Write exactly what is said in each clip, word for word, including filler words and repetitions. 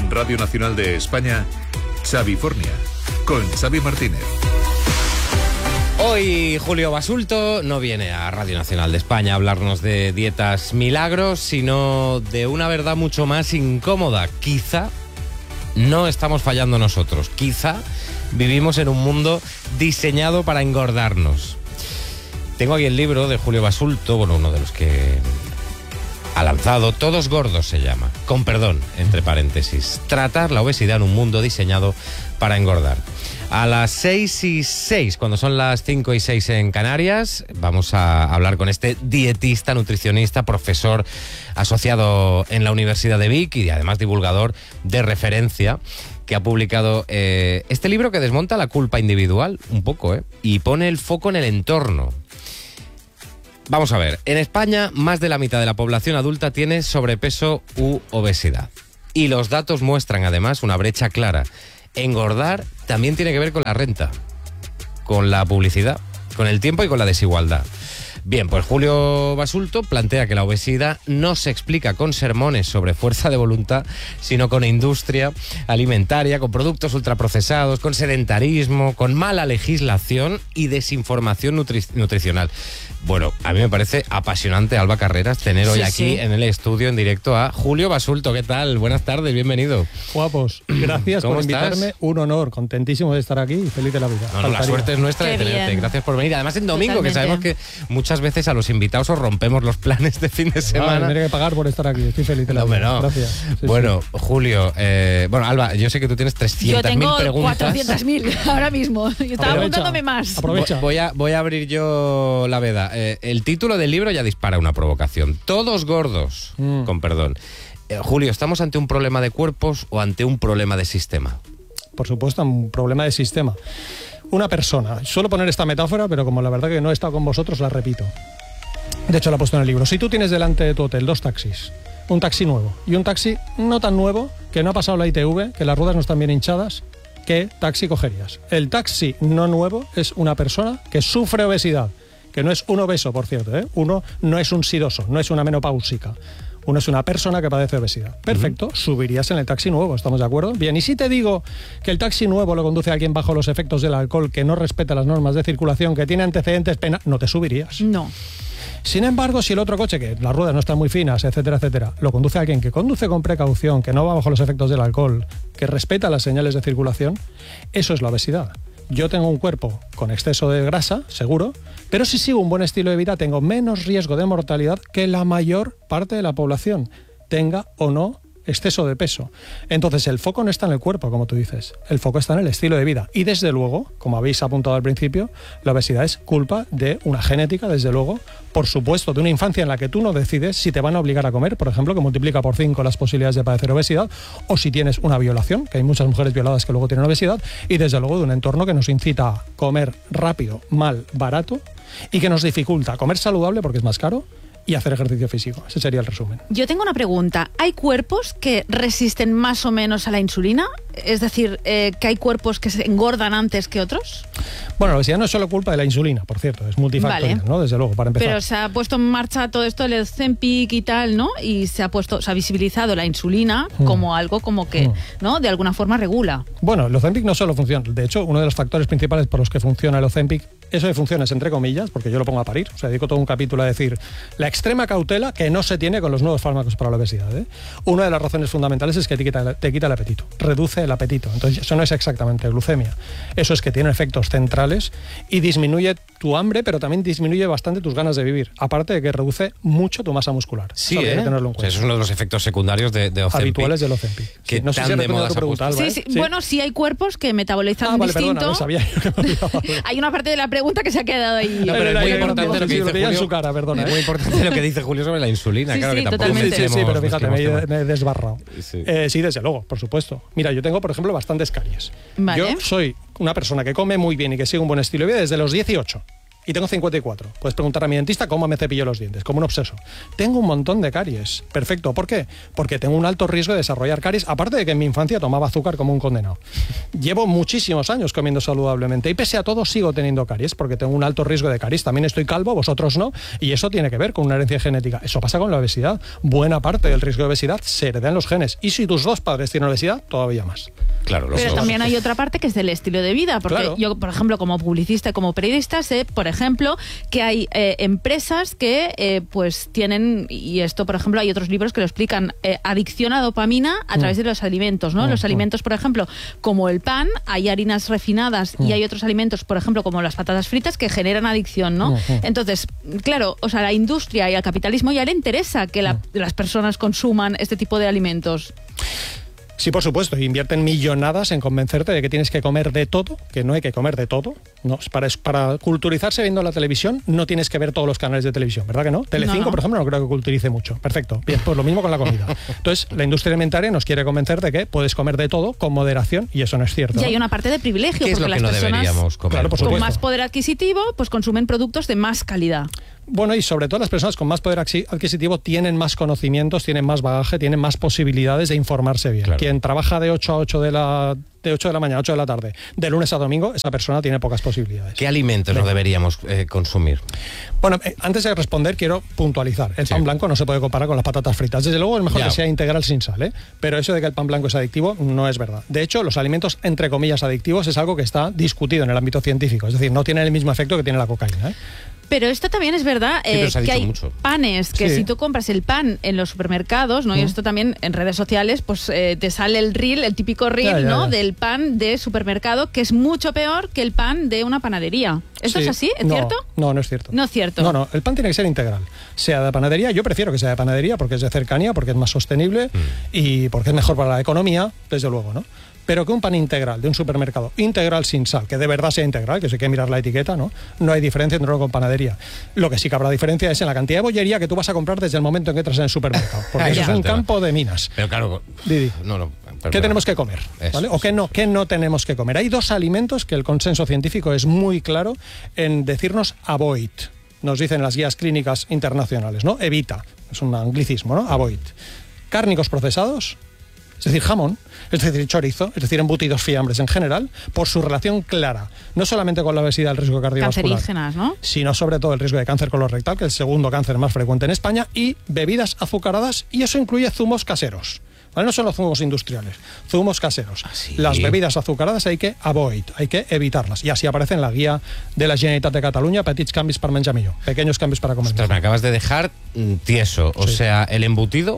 En Radio Nacional de España, Xavifornia, con Xavi Martínez. Hoy Julio Basulto no viene a Radio Nacional de España a hablarnos de dietas milagros, sino de una verdad mucho más incómoda. Quizá no estamos fallando nosotros, quizá vivimos en un mundo diseñado para engordarnos. Tengo aquí el libro de Julio Basulto, bueno, uno de los que ha lanzado, Todos gordos se llama, con perdón, entre paréntesis, tratar la obesidad en un mundo diseñado para engordar. A las seis y seis, cuando son las cinco y seis en Canarias, vamos a hablar con este dietista, nutricionista, profesor asociado en la Universidad de Vic y además divulgador de referencia, que ha publicado eh, este libro que desmonta la culpa individual, un poco, ¿eh? Y pone el foco en el entorno. Vamos a ver, en España más de la mitad de la población adulta tiene sobrepeso u obesidad. Y los datos muestran además una brecha clara. Engordar también tiene que ver con la renta, con la publicidad, con el tiempo y con la desigualdad. Bien, pues Julio Basulto plantea que la obesidad no se explica con sermones sobre fuerza de voluntad, sino con industria alimentaria, con productos ultraprocesados, con sedentarismo, con mala legislación y desinformación nutri- nutricional. Bueno, a mí me parece apasionante, Alba Carreras, tener hoy sí, aquí sí. en el estudio en directo a Julio Basulto. ¿Qué tal? Buenas tardes, bienvenido. Guapos, gracias por invitarme, estás? Un honor, contentísimo de estar aquí y feliz de la vida. No, no, la suerte es nuestra Qué de tenerte. bien. Gracias por venir. Además en domingo, Totalmente. que sabemos que muchas veces a los invitados os rompemos los planes de fin de semana. Ah, tendré que pagar por estar aquí, estoy feliz de la No, hombre, vida. no. Gracias. Sí, bueno, sí. Julio, eh, bueno, Alba, yo sé que tú tienes Yo trescientas mil tengo preguntas. cuatrocientas mil ahora mismo. Yo estaba Aprovecha, apuntándome más. Aprovecha. Voy a, voy a abrir yo la veda. Eh, el título del libro ya dispara una provocación. Todos gordos, Mm. con perdón. Eh, Julio, ¿estamos ante un problema de cuerpos o ante un problema de sistema? Por supuesto, un problema de sistema. Una persona, suelo poner esta metáfora, pero como la verdad que no he estado con vosotros, la repito. De hecho, la he puesto en el libro. Si tú tienes delante de tu hotel dos taxis, un taxi nuevo y un taxi no tan nuevo, que no ha pasado la I T V, que las ruedas no están bien hinchadas, ¿qué taxi cogerías? El taxi no nuevo es una persona que sufre obesidad, que no es un obeso, por cierto, ¿eh? Uno no es un sidoso, no es una menopáusica. Uno es una persona que padece obesidad. Perfecto, uh-huh. Subirías en el taxi nuevo, ¿estamos de acuerdo? Bien, y si te digo que el taxi nuevo lo conduce a alguien bajo los efectos del alcohol, que no respeta las normas de circulación, que tiene antecedentes penales, no te subirías. No. Sin embargo, si el otro coche, que las ruedas no están muy finas, etcétera, etcétera, lo conduce a alguien que conduce con precaución, que no va bajo los efectos del alcohol, que respeta las señales de circulación, eso es la obesidad. Yo tengo un cuerpo con exceso de grasa, seguro, pero si sigo un buen estilo de vida tengo menos riesgo de mortalidad que la mayor parte de la población, tenga o no exceso de peso. Entonces el foco no está en el cuerpo, como tú dices, el foco está en el estilo de vida. Y desde luego, como habéis apuntado al principio, la obesidad es culpa de una genética, desde luego, por supuesto, de una infancia en la que tú no decides si te van a obligar a comer, por ejemplo, que multiplica por cinco las posibilidades de padecer obesidad, o si tienes una violación, que hay muchas mujeres violadas que luego tienen obesidad, y desde luego de un entorno que nos incita a comer rápido, mal, barato, y que nos dificulta comer saludable porque es más caro, y hacer ejercicio físico. Ese sería el resumen. Yo tengo una pregunta. ¿Hay cuerpos que resisten más o menos a la insulina? Es decir, eh, ¿que hay cuerpos que se engordan antes que otros? Bueno, la obesidad no es solo culpa de la insulina, por cierto, es multifactorial, Vale. ¿no? Desde luego, para empezar. Pero se ha puesto en marcha todo esto, el Ozempic y tal, ¿no? Y se ha puesto, se ha visibilizado la insulina Mm. como algo como que, Mm. ¿no? De alguna forma regula. Bueno, el Ozempic no solo funciona. De hecho, uno de los factores principales por los que funciona el Ozempic, eso de funciones entre comillas, porque yo lo pongo a parir, o sea, dedico todo un capítulo a decir la extrema cautela que no se tiene con los nuevos fármacos para la obesidad, ¿eh? Una de las razones fundamentales es que te quita, te quita el apetito, reduce el apetito. Entonces, eso no es exactamente glucemia. Eso es que tiene efectos centrales y disminuye tu hambre, pero también disminuye bastante tus ganas de vivir. Aparte de que reduce mucho tu masa muscular. Sí, Eso ¿eh? hay que tenerlo en O sea, cuenta. eso es uno de los efectos secundarios de, de Ozempic. Habituales del Ozempic. Que Sí, no sé tan si de responde a moda tu se ha pregunta, puesto. Alba, Sí, ¿eh? sí. Bueno, sí hay cuerpos que metabolizan Ah, vale, distinto. perdona, no sabía yo que me olvidaba. Hay una parte de la pregunta que se ha quedado ahí. No, pero es Era- muy era- importante era- lo que sí, dice lo veía en Julio. su cara, perdona, Es ¿eh? muy importante lo que dice Julio sobre la insulina. Sí, claro sí, que tampoco totalmente. Sí, sí, sí, mezclemos- pero fíjate, me mezclemos he, temas. me he desbarrado. Sí. Eh, sí, desde luego, por supuesto. Mira, yo tengo, por ejemplo, bastantes caries. Vale. Yo soy una persona que come muy bien y que sigue un buen estilo de vida desde los dieciocho. y tengo cincuenta y cuatro. Puedes preguntar a mi dentista cómo me cepillo los dientes, como un obseso. Tengo un montón de caries. Perfecto. ¿Por qué? Porque tengo un alto riesgo de desarrollar caries, aparte de que en mi infancia tomaba azúcar como un condenado. Llevo muchísimos años comiendo saludablemente y pese a todo sigo teniendo caries porque tengo un alto riesgo de caries. También estoy calvo, vosotros no, y eso tiene que ver con una herencia genética. Eso pasa con la obesidad. Buena parte del riesgo de obesidad se hereda en los genes. Y si tus dos padres tienen obesidad, todavía más. Claro, los Pero dos. también hay otra parte que es del estilo de vida, porque Claro. yo, por ejemplo, como publicista y como periodista, sé, por ejemplo, que hay eh, empresas que eh, pues tienen, y esto, por ejemplo, hay otros libros que lo explican, eh, adicción a dopamina a Mm. través de los alimentos, ¿no? Mm, Los mm. alimentos, por ejemplo, como el pan, hay harinas refinadas Mm. y hay otros alimentos, por ejemplo, como las patatas fritas, que generan adicción, ¿no? Mm, mm. Entonces, claro, o sea, a la industria y al capitalismo ya le interesa que la- las personas consuman este tipo de alimentos. Sí, por supuesto, invierten millonadas en convencerte de que tienes que comer de todo, que no hay que comer de todo. No, para, para culturizarse viendo la televisión no tienes que ver todos los canales de televisión, ¿verdad que no? Telecinco, No, no. por ejemplo, no creo que culturice mucho. Perfecto. Bien, pues lo mismo con la comida. Entonces, la industria alimentaria nos quiere convencer de que puedes comer de todo con moderación y eso no es cierto. Y ¿no? hay una parte de privilegio, ¿Qué es porque lo que las no personas deberíamos comer? Claro, por con supuesto. más poder adquisitivo pues consumen productos de más calidad. Bueno, y sobre todo las personas con más poder adqui- adquisitivo tienen más conocimientos, tienen más bagaje, tienen más posibilidades de informarse bien. Claro. Quien trabaja de ocho a ocho de la, de ocho de la mañana a ocho de la tarde, de lunes a domingo, esa persona tiene pocas posibilidades. ¿Qué alimentos no deberíamos eh, consumir? Bueno, eh, antes de responder quiero puntualizar. El Sí. pan blanco no se puede comparar con las patatas fritas. Desde luego es mejor Ya. que sea integral sin sal, ¿eh? Pero eso de que el pan blanco es adictivo no es verdad. De hecho, los alimentos entre comillas adictivos es algo que está discutido en el ámbito científico. Es decir, no tienen el mismo efecto que tiene la cocaína, ¿eh? Pero esto también es verdad, Sí, pero eh, se ha que dicho hay mucho. panes que Sí. si tú compras el pan en los supermercados, ¿no? Y esto también en redes sociales, pues eh, te sale el reel, el típico reel, Ya, ya, ¿no? ya. Del pan de supermercado, que es mucho peor que el pan de una panadería. ¿Esto Sí. es así? ¿Es No, cierto? No, no es cierto. No es cierto. No, no, el pan tiene que ser integral. Sea de panadería, yo prefiero que sea de panadería porque es de cercanía, porque es más sostenible y porque es mejor para la economía, desde luego, ¿no? Pero que un pan integral de un supermercado, integral sin sal, que de verdad sea integral, que se quiere mirar la etiqueta, ¿no? No hay diferencia entre uno con panadería. Lo que sí que habrá diferencia es en la cantidad de bollería que tú vas a comprar desde el momento en que entras en el supermercado. Porque Ahí eso es está el un tema. campo de minas. Pero claro, Didi. no, no. ¿Qué perdón. tenemos que comer? Eso, ¿Vale? ¿O qué no, qué no tenemos que comer? Hay dos alimentos que el consenso científico es muy claro en decirnos avoid. Nos dicen las guías clínicas internacionales, ¿no? Evita. Es un anglicismo, ¿no? Avoid. Cárnicos procesados, es decir, jamón, es decir, chorizo, es decir, embutidos, fiambres en general, por su relación clara, no solamente con la obesidad, el riesgo cardiovascular, Cancerígenas, ¿no? sino sobre todo el riesgo de cáncer colorectal, que es el segundo cáncer más frecuente en España, y bebidas azucaradas, y eso incluye zumos caseros. ¿Vale? No son los zumos industriales, zumos caseros. sí? Las bebidas azucaradas hay que avoid, hay que evitarlas. Y así aparece en la guía de la Generalitat de Cataluña, petits canvis per menjar millor, pequeños cambios para comer Ostras, me mejor. acabas de dejar mm, tieso. O Sí. sea, el embutido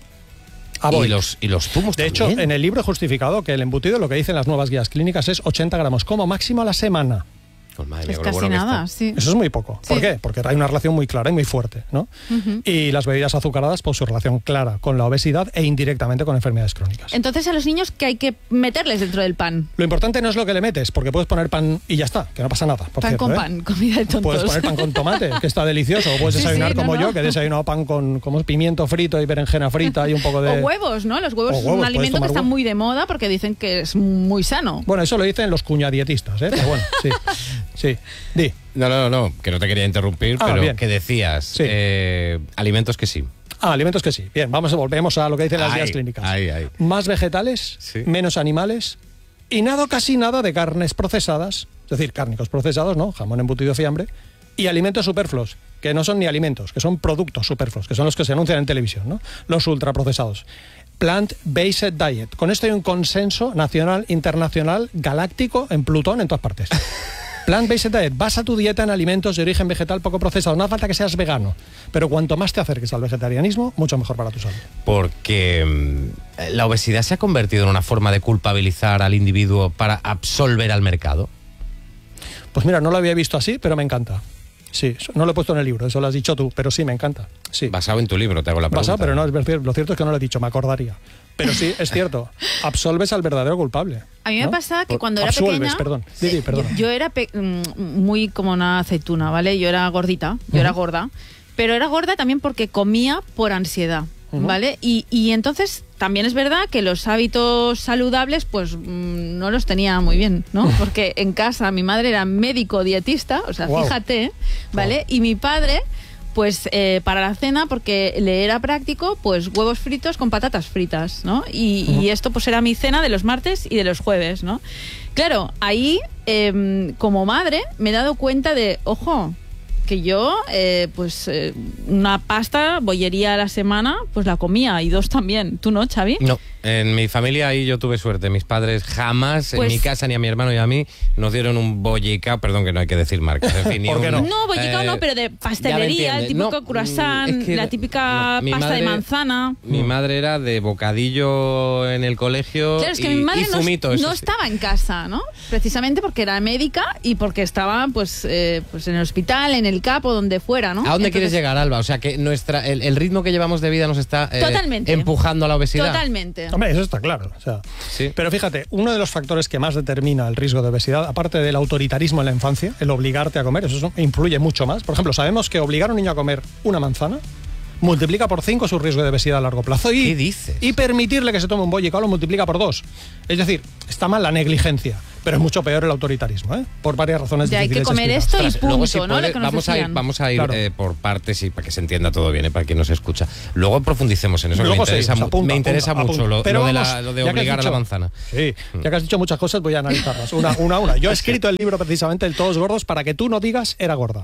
Avoid. y los, y los zumos De hecho, también. en el libro he justificado que el embutido, lo que dicen las nuevas guías clínicas, es ochenta gramos como máximo a la semana. Pues madre mía, Es con lo casi bueno que nada, está. sí. Eso es muy poco. ¿Por Sí. qué? Porque hay una relación muy clara y muy fuerte, ¿no? Y las bebidas azucaradas, pues su relación clara con la obesidad e indirectamente con enfermedades crónicas. Entonces a los niños, ¿qué hay que meterles dentro del pan? Lo importante no es lo que le metes, porque puedes poner pan y ya está, que no pasa nada. Por Pan cierto, con ¿eh? pan, comida de tontos. Puedes poner pan con tomate, que está delicioso, o puedes Sí, desayunar sí, no, como no. yo, que he desayunado pan con como pimiento frito y berenjena frita y un poco de... O huevos, ¿no? Los huevos O es huevos, un puedes alimento que tomar está huevo. muy de moda porque dicen que es muy sano. Bueno, eso lo dicen los cuñadietistas, ¿eh? Pero bueno, sí, sí. Di. No, no, no, que no te quería interrumpir, Ah, pero bien. que decías Sí. eh, alimentos que sí. Ah, alimentos que sí. Bien, vamos, volvemos a lo que dicen las Ay, guías clínicas. ay, ay. Más vegetales, Sí. menos animales y nada, casi nada de carnes procesadas, es decir, cárnicos procesados, ¿no? Jamón, embutido, fiambre, y alimentos superfluos, que no son ni alimentos, que son productos superfluos, que son los que se anuncian en televisión, ¿no? Los ultraprocesados. Plant-based diet. Con esto hay un consenso nacional, internacional, galáctico, en Plutón, en todas partes. Plant-based diet. Basa tu dieta en alimentos de origen vegetal poco procesados. No hace falta que seas vegano, pero cuanto más te acerques al vegetarianismo, mucho mejor para tu salud. Porque mm, la obesidad se ha convertido en una forma de culpabilizar al individuo para absolver al mercado. Pues mira, no lo había visto así, pero me encanta. Sí, no lo he puesto en el libro, eso lo has dicho tú, pero sí, me encanta. Sí. Basado en tu libro, te hago la pregunta. Basado, pero no, es ver- lo cierto es que no lo he dicho, me acordaría. Pero sí, es cierto, absolves al verdadero culpable. A mí me ¿no? pasa que Por- cuando era absuelves, pequeña... perdón. Didi, perdón. Yo, yo era pe- mm, muy como una aceituna, ¿vale? Yo era gordita, yo era gorda. Pero era gorda también porque comía por ansiedad. uh-huh. ¿vale? Y, y entonces también es verdad que los hábitos saludables pues mmm, no los tenía muy bien, ¿no? Porque en casa mi madre era médico dietista, o sea, wow. fíjate, ¿vale? Wow. Y mi padre... pues eh, para la cena, porque le era práctico, pues huevos fritos con patatas fritas, ¿no? Y, uh-huh. y esto pues era mi cena de los martes y de los jueves, ¿no? Claro, ahí, eh, como madre, me he dado cuenta de, ojo, que yo, eh, pues, eh, una pasta, bollería a la semana, pues la comía, y dos también. ¿Tú no, Xavi? No, en mi familia ahí yo tuve suerte. Mis padres jamás, pues, en mi casa, ni a mi hermano ni a mí, nos dieron un bollicao, perdón que no hay que decir marcas, en fin, ni ¿Por qué un, no? No, bollicao eh, no, pero de pastelería, el típico no, croissant, es que, la típica no, pasta madre, de manzana. Mi madre era de bocadillo en el colegio claro, es que y, mi madre y zumito. No, no estaba en casa, ¿no? Precisamente porque era médica y porque estaba, pues, eh, pues en el hospital, en el capo, donde fuera, ¿no? ¿A dónde Entonces, quieres llegar, Alba? O sea, que nuestra el, el ritmo que llevamos de vida nos está eh, empujando a la obesidad. Totalmente. Hombre, eso está claro. O sea, sí. Pero fíjate, uno de los factores que más determina el riesgo de obesidad, aparte del autoritarismo en la infancia, el obligarte a comer, eso influye mucho más. Por ejemplo, sabemos que obligar a un niño a comer una manzana multiplica por cinco su riesgo de obesidad a largo plazo. Y, ¿qué dices? Y permitirle que se tome un bollicao lo multiplica por dos. Es decir, está mal la negligencia, pero es mucho peor el autoritarismo, ¿eh? Por varias razones ya difíciles hay que comer esto y punto, luego, si ¿no? puede, Lo que nos vamos, a ir, vamos a ir claro. eh, por partes y para que se entienda todo bien, ¿eh? Para quien nos escucha. Luego profundicemos en eso, luego que me interesa, sí, o sea, apunta, me interesa apunta, mucho apunta. Lo, pero lo, de vamos, la, lo de ya obligar dicho, a la manzana. Sí, ya que has dicho muchas cosas, voy a analizarlas una, una a una. Yo he escrito el libro precisamente El Todos Gordos para que tú no digas era gorda.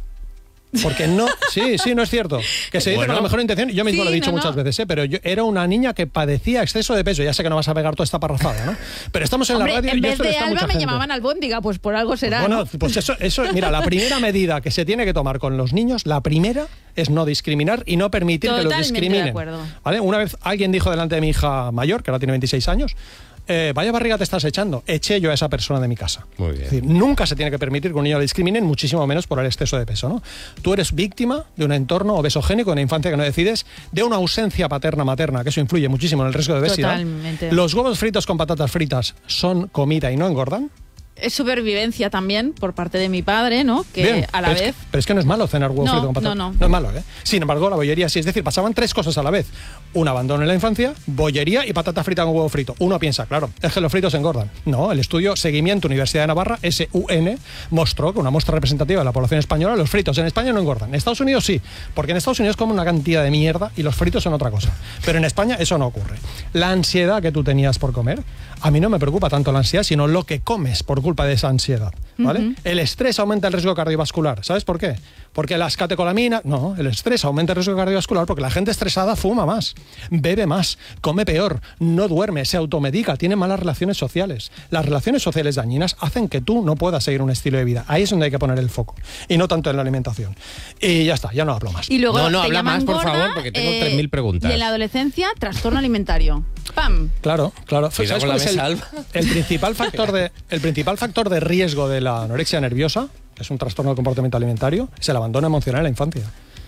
Porque no, sí, sí, no es cierto. Que se dice bueno, con la mejor intención, yo mismo sí, lo he dicho no, muchas no. veces, ¿eh? Pero yo era una niña que padecía exceso de peso. Ya sé que no vas a pegar toda esta parrafada, ¿no? Pero estamos en Hombre, la radio en y vez esto de está Alba mucha me gente. llamaban albóndiga, pues por algo será. Pues bueno, ¿no? pues eso, eso, mira, la primera medida que se tiene que tomar con los niños, la primera es no discriminar y no permitir Totalmente que los discriminen. De acuerdo. ¿Vale? Una vez alguien dijo delante de mi hija mayor, que ahora tiene veintiséis años, Eh, vaya barriga te estás echando. Eché yo a esa persona de mi casa. Muy bien. Es decir, nunca se tiene que permitir que un niño le discriminen, muchísimo menos por el exceso de peso, ¿no? Tú eres víctima de un entorno obesogénico, de una infancia que no decides, de una ausencia paterna-materna, que eso influye muchísimo en el riesgo de obesidad. Totalmente. Los huevos fritos con patatas fritas son comida y no engordan. Es supervivencia también por parte de mi padre, ¿no? Que Bien, a la pero vez... Es que, pero es que no es malo cenar huevo no, frito con patatas. No, no. No es malo, ¿eh? Sin embargo, la bollería sí. Es decir, pasaban tres cosas a la vez. Un abandono en la infancia, bollería y patata frita con huevo frito. Uno piensa, claro, es que los fritos engordan. No, el estudio Seguimiento Universidad de Navarra, S U N, mostró que una muestra representativa de la población española, los fritos en España no engordan. En Estados Unidos sí, porque en Estados Unidos comen una cantidad de mierda y los fritos son otra cosa. Pero en España eso no ocurre. La ansiedad que tú tenías por comer, a mí no me preocupa tanto la ansiedad, sino lo que comes por culpa de esa ansiedad. ¿Vale? Uh-huh. El estrés aumenta el riesgo cardiovascular. ¿Sabes por qué? Porque las catecolaminas... No, el estrés aumenta el riesgo cardiovascular porque la gente estresada fuma más, bebe más, come peor, no duerme, se automedica, tiene malas relaciones sociales. Las relaciones sociales dañinas hacen que tú no puedas seguir un estilo de vida. Ahí es donde hay que poner el foco. Y no tanto en la alimentación. Y ya está, ya no hablo más. Y luego no, no, te habla más, por gorda, favor, porque tengo eh, tres mil preguntas. Y en la adolescencia, trastorno alimentario. ¡Pam! Claro, claro. Cuidado ¿Sabes con cuál la es mesa, el, el, principal factor de, el principal factor de riesgo de la anorexia nerviosa, que es un trastorno del comportamiento alimentario, es el abandono emocional en la infancia?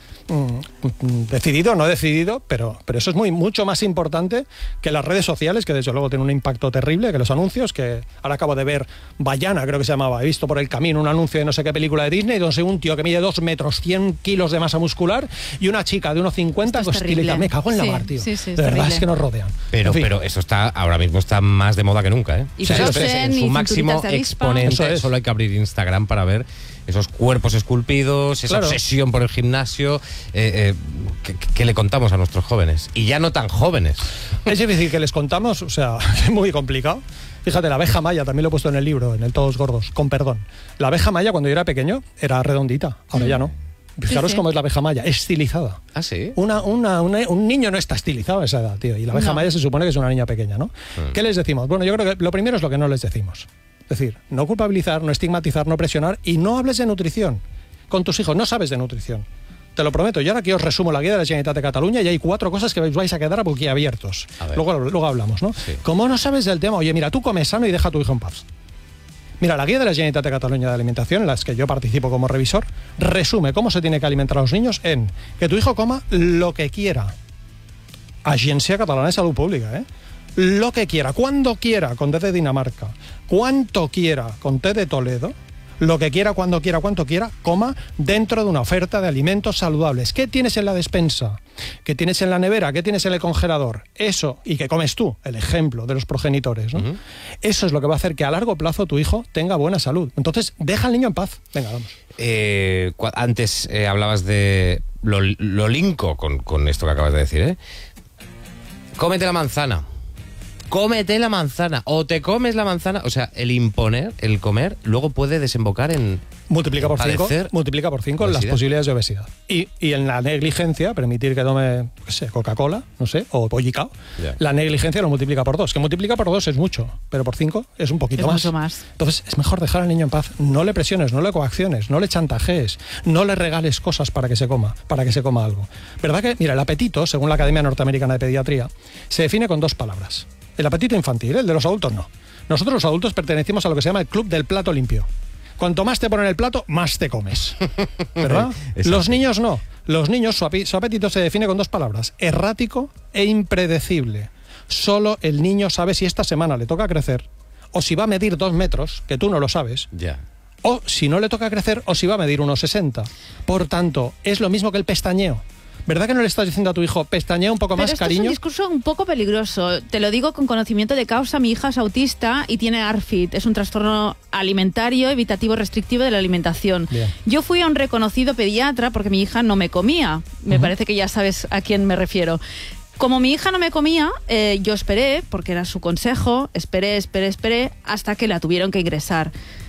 Mm, decidido o no decidido, pero, pero eso es muy mucho más importante que las redes sociales, que desde luego tienen un impacto terrible, que los anuncios, que ahora acabo de ver Bayana, creo que se llamaba, he visto por el camino un anuncio de no sé qué película de Disney, donde un tío que mide dos metros, cien kilos de masa muscular, y una chica de uno cincuenta que estiliza. Me cago en sí, la mar, tío. Sí, sí, de verdad terrible. es que nos rodean. Pero, en fin. pero eso está ahora mismo está más de moda que nunca, ¿eh? Y o sea, Frozen, en su y máximo cinturitas de avispa. exponente, Eso es. solo hay que abrir Instagram para ver esos cuerpos esculpidos, esa Claro. obsesión por el gimnasio. Eh, eh, ¿qué, qué le contamos a nuestros jóvenes? Y ya no tan jóvenes. Es difícil que les contamos, o sea, es muy complicado. Fíjate, la abeja maya, también lo he puesto en el libro, en el Todos Gordos, con perdón. La abeja maya, cuando yo era pequeño, era redondita, ahora ya no. Fijaros sí. cómo es la abeja maya, estilizada. ¿Ah, sí? Una, una, una- un niño no está estilizado a esa edad, tío. Y la abeja No. maya se supone que es una niña pequeña, ¿no? Mm. ¿Qué les decimos? Bueno, yo creo que lo primero es lo que no les decimos. Es decir, no culpabilizar, no estigmatizar, no presionar y no hables de nutrición con tus hijos. No sabes de nutrición. Te lo prometo. Y ahora aquí os resumo la guía de la Generalitat de Cataluña y hay cuatro cosas que os vais a quedar boquiabiertos. A ver. Luego, luego hablamos, ¿no? Sí. Como no sabes del tema, oye, mira, tú comes sano y deja a tu hijo en paz. Mira, la guía de la Generalitat de Cataluña de Alimentación, en la que yo participo como revisor, resume cómo se tiene que alimentar a los niños en que tu hijo coma lo que quiera. Agencia Catalana de Salud Pública, ¿eh? Lo que quiera, cuando quiera, con té de Dinamarca, cuanto quiera, con té de Toledo, lo que quiera, cuando quiera, cuanto quiera, coma dentro de una oferta de alimentos saludables. ¿Qué tienes en la despensa? ¿Qué tienes en la nevera? ¿Qué tienes en el congelador? Eso, y que comes tú, el ejemplo de los progenitores, ¿no? Uh-huh. Eso es lo que va a hacer que a largo plazo tu hijo tenga buena salud. Entonces, deja al niño en paz. Venga, vamos. Eh, antes eh, hablabas de lo, lo linko con, con esto que acabas de decir, ¿eh? Cómete la manzana. Cómete la manzana. O te comes la manzana. O sea, el imponer, el comer, luego puede desembocar en... Multiplica por cinco, multiplica por cinco las posibilidades de obesidad. Y, y en la negligencia, permitir que tome, qué sé, Coca-Cola, no sé, o pollicao, yeah. La negligencia lo multiplica por dos. Que multiplica por dos es mucho, pero por cinco es un poquito es más. Mucho más. Entonces, es mejor dejar al niño en paz. No le presiones, no le coacciones, no le chantajees, no le regales cosas para que se coma, para que se coma algo. ¿Verdad que, mira, el apetito, según la Academia Norteamericana de Pediatría, se define con dos palabras. El apetito infantil, el de los adultos no. Nosotros los adultos pertenecemos a lo que se llama el club del plato limpio. Cuanto más te ponen el plato, más te comes. ¿Verdad? Los niños no. Los niños, su, api- su apetito se define con dos palabras. Errático e impredecible. Solo el niño sabe si esta semana le toca crecer, o si va a medir dos metros, que tú no lo sabes. Ya. Yeah. O si no le toca crecer, o si va a medir unos sesenta. Por tanto, es lo mismo que el pestañeo. ¿Verdad que no le estás diciendo a tu hijo, pestañea un poco Pero más, esto cariño? Es un discurso un poco peligroso. Te lo digo con conocimiento de causa. Mi hija es autista y tiene A R F I D. Es un trastorno alimentario, evitativo, restrictivo de la alimentación. Bien. Yo fui a un reconocido pediatra porque mi hija no me comía. Me uh-huh. parece que ya sabes a quién me refiero. Como mi hija no me comía, eh, yo esperé, porque era su consejo, esperé, esperé, esperé, hasta que la tuvieron que ingresar.